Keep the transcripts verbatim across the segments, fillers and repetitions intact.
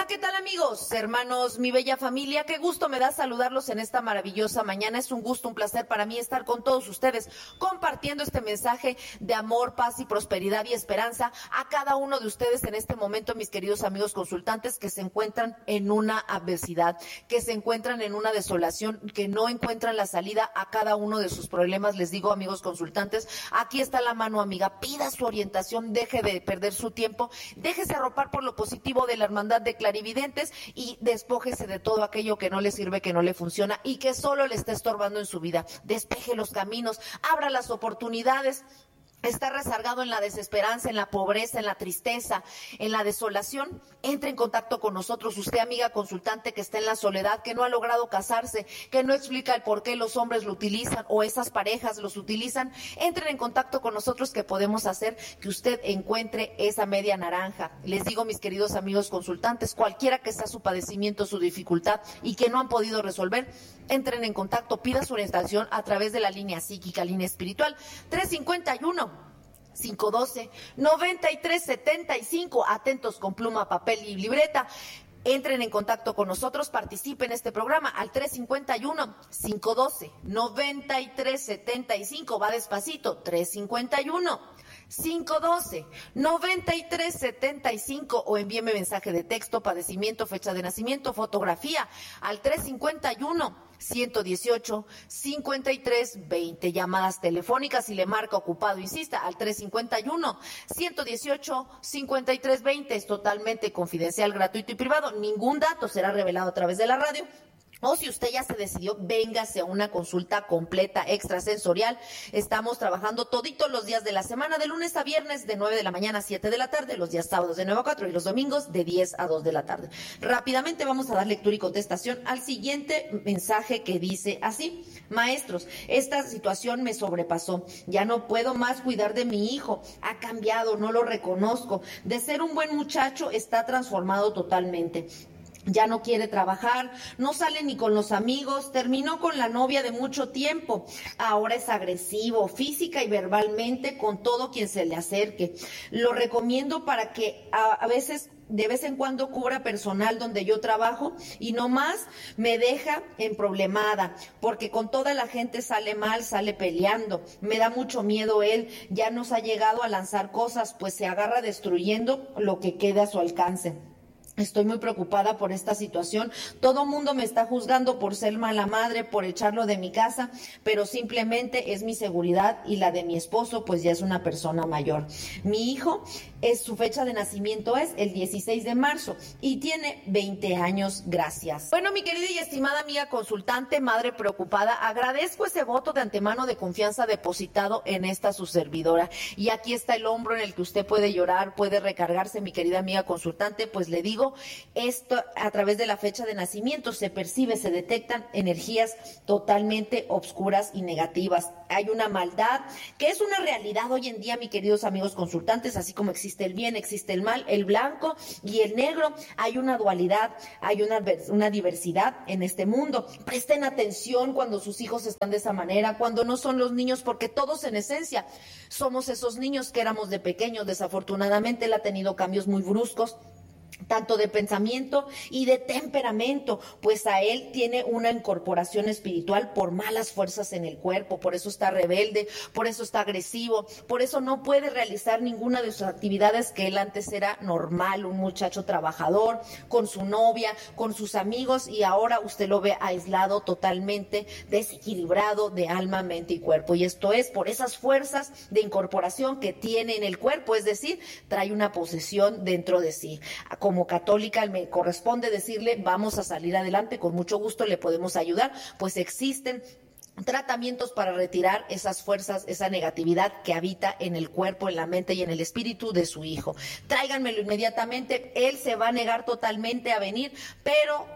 Hola, ¿qué tal amigos, hermanos, mi bella familia? Qué gusto me da saludarlos en esta maravillosa mañana. Es un gusto, un placer para mí estar con todos ustedes compartiendo este mensaje de amor, paz y prosperidad y esperanza a cada uno de ustedes en este momento, mis queridos amigos consultantes que se encuentran en una adversidad, que se encuentran en una desolación, que no encuentran la salida a cada uno de sus problemas. Les digo, amigos consultantes, aquí está la mano amiga, pida su orientación, deje de perder su tiempo, déjese arropar por lo positivo de la hermandad de clarividentes y despójese de todo aquello que no le sirve, que no le funciona y que solo le está estorbando en su vida. Despeje los caminos, abra las oportunidades. Está rezagado en la desesperanza, en la pobreza, en la tristeza, en la desolación. Entre en contacto con nosotros, usted amiga consultante que está en la soledad, que no ha logrado casarse, que no explica el por qué los hombres lo utilizan o esas parejas los utilizan. Entren en contacto con nosotros que podemos hacer que usted encuentre esa media naranja. Les digo, mis queridos amigos consultantes, cualquiera que sea su padecimiento, su dificultad y que no han podido resolver, entren en contacto, pida su orientación a través de la línea psíquica, línea espiritual, tres cincuenta y uno, cinco doce, noventa y tres setenta y cinco. Atentos con pluma, papel y libreta. Entren en contacto con nosotros, participen en este programa al tres cincuenta y uno, cinco doce, noventa y tres setenta y cinco. Va despacito, tres cincuenta y uno, cinco doce, noventa y tres setenta y cinco, o envíeme mensaje de texto, padecimiento, fecha de nacimiento, fotografía al tres cincuenta y uno, ciento dieciocho, cincuenta y tres veinte. Llamadas telefónicas, si le marca ocupado, insista, al tres cincuenta y uno, ciento dieciocho, cincuenta y tres veinte. Es totalmente confidencial, gratuito y privado. Ningún dato será revelado a través de la radio. O si usted ya se decidió, véngase a una consulta completa extrasensorial. Estamos trabajando toditos los días de la semana, de lunes a viernes, de nueve de la mañana a siete de la tarde, los días sábados de nueve a cuatro y los domingos de diez a dos de la tarde. Rápidamente vamos a dar lectura y contestación al siguiente mensaje que dice así: maestros, esta situación me sobrepasó. Ya no puedo más cuidar de mi hijo. Ha cambiado, no lo reconozco. De ser un buen muchacho, está transformado totalmente. Ya no quiere trabajar, no sale ni con los amigos, terminó con la novia de mucho tiempo, ahora es agresivo, física y verbalmente con todo quien se le acerque. Lo recomiendo para que a, a veces, de vez en cuando, cubra personal donde yo trabajo y no más me deja emproblemada, porque con toda la gente sale mal, sale peleando. Me da mucho miedo él, ya nos ha llegado a lanzar cosas, pues se agarra destruyendo lo que quede a su alcance. Estoy muy preocupada por esta situación. Todo mundo me está juzgando por ser mala madre, por echarlo de mi casa, pero simplemente es mi seguridad y la de mi esposo, pues ya es una persona mayor. Mi hijo, es su fecha de nacimiento es el dieciséis de marzo y tiene veinte años. Gracias. Bueno, mi querida y estimada amiga consultante, madre preocupada, agradezco ese voto de antemano de confianza depositado en esta su servidora. Y aquí está el hombro en el que usted puede llorar, puede recargarse, mi querida amiga consultante. Pues le digo, esto a través de la fecha de nacimiento se percibe, se detectan energías totalmente obscuras y negativas. Hay una maldad que es una realidad hoy en día, mis queridos amigos consultantes, así como existe el bien, existe el mal, el blanco y el negro. Hay una dualidad, hay una, una diversidad en este mundo. Presten atención cuando sus hijos están de esa manera, cuando no son los niños, porque todos en esencia somos esos niños que éramos de pequeños. Desafortunadamente él ha tenido cambios muy bruscos, tanto de pensamiento y de temperamento, pues a él tiene una incorporación espiritual por malas fuerzas en el cuerpo, por eso está rebelde, por eso está agresivo, por eso no puede realizar ninguna de sus actividades que él antes era normal, un muchacho trabajador, con su novia, con sus amigos, y ahora usted lo ve aislado, totalmente desequilibrado de alma, mente y cuerpo. Y esto es por esas fuerzas de incorporación que tiene en el cuerpo, es decir, trae una posesión dentro de sí. Como católica me corresponde decirle, vamos a salir adelante, con mucho gusto le podemos ayudar, pues existen tratamientos para retirar esas fuerzas, esa negatividad que habita en el cuerpo, en la mente y en el espíritu de su hijo. Tráiganmelo inmediatamente, él se va a negar totalmente a venir, pero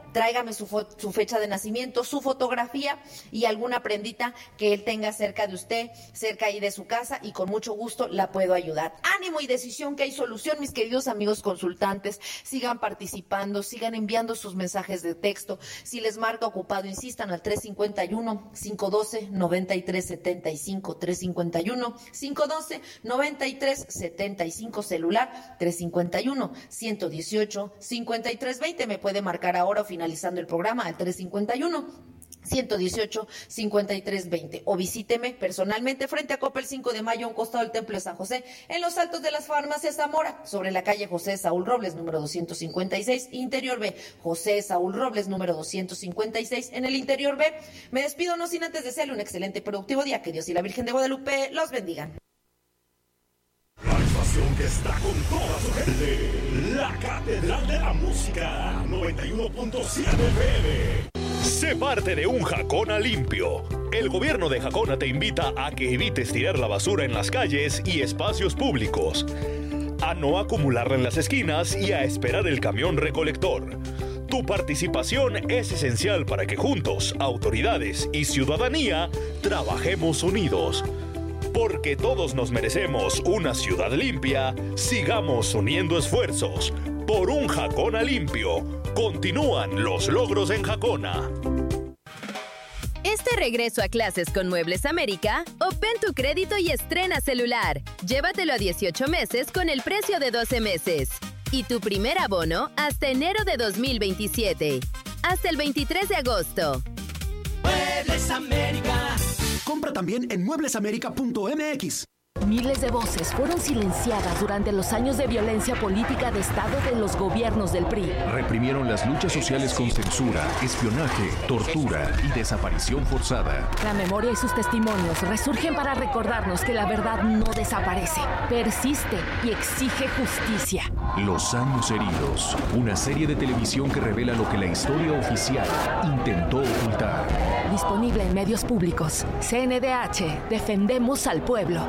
tráigame su, fo- su fecha de nacimiento, su fotografía y alguna prendita que él tenga cerca de usted, cerca ahí de su casa, y con mucho gusto la puedo ayudar. Ánimo y decisión, que hay solución, mis queridos amigos consultantes. Sigan participando, sigan enviando sus mensajes de texto. Si les marca ocupado, insistan al tres cinco uno, cinco uno dos, nueve tres siete cinco, tres cinco uno, cinco uno dos, nueve tres siete cinco, celular tres cinco uno, uno uno ocho, cinco tres dos cero. Me puede marcar ahora o finalizando el programa al tres cinco uno, uno uno ocho, cinco tres dos cero, o visíteme personalmente frente a Coppel cinco de mayo, a un costado del Templo de San José, en los altos de las farmacias Zamora, sobre la calle José Saúl Robles, número doscientos cincuenta y seis, interior B. José Saúl Robles, número doscientos cincuenta y seis, en el interior B. Me despido no sin antes desearle un excelente y productivo día. Que Dios y la Virgen de Guadalupe los bendigan. La estación que está con toda su gente, la Catedral de la Música, noventa y uno punto siete F M. Sé parte de un Jacona limpio. El gobierno de Jacona te invita a que evites tirar la basura en las calles y espacios públicos, a no acumularla en las esquinas y a esperar el camión recolector. Tu participación es esencial para que juntos, autoridades y ciudadanía, trabajemos unidos. Porque todos nos merecemos una ciudad limpia, sigamos uniendo esfuerzos por un Jacona limpio. Continúan los logros en Jacona. Este regreso a clases con Muebles América, obtén tu crédito y estrena celular. Llévatelo a dieciocho meses con el precio de doce meses. Y tu primer abono hasta enero de dos mil veintisiete. Hasta el veintitrés de agosto. Muebles América. Compra también en muebles américa punto m x. Miles de voces fueron silenciadas durante los años de violencia política de Estado de los gobiernos del P R I. Reprimieron las luchas sociales con censura, espionaje, tortura y desaparición forzada. La memoria y sus testimonios resurgen para recordarnos que la verdad no desaparece, persiste y exige justicia. Los años heridos, una serie de televisión que revela lo que la historia oficial intentó ocultar. Disponible en medios públicos. C N D H, defendemos al pueblo.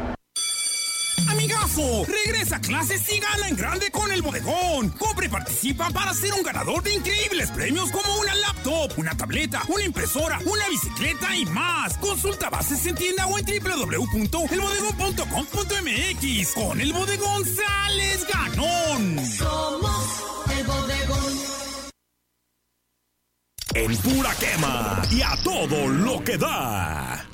¡Amigazo! Regresa a clases y gana en grande con El Bodegón. Compra y participa para ser un ganador de increíbles premios como una laptop, una tableta, una impresora, una bicicleta y más. Consulta bases en tienda o en doble u doble u doble u punto el bodegón punto com punto m x. Con El Bodegón sales ganón. Somos El Bodegón. En pura quema y a todo lo que da.